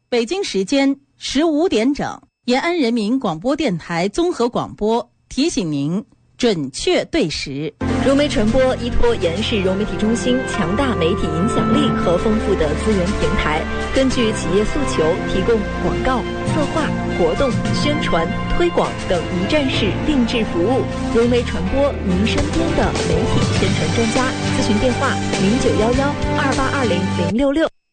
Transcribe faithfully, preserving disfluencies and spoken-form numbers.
北京时间十五点整，延安人民广播电台综合广播提醒您准确对时。 融媒传播依托延安市融媒体中心强大媒体影响力和丰富的资源平台，根据企业诉求提供广告、策划、活动、宣传、推广等一站式定制服务。融媒传播，您身边的媒体宣传专家。咨询电话：零九幺幺二八二零零六六。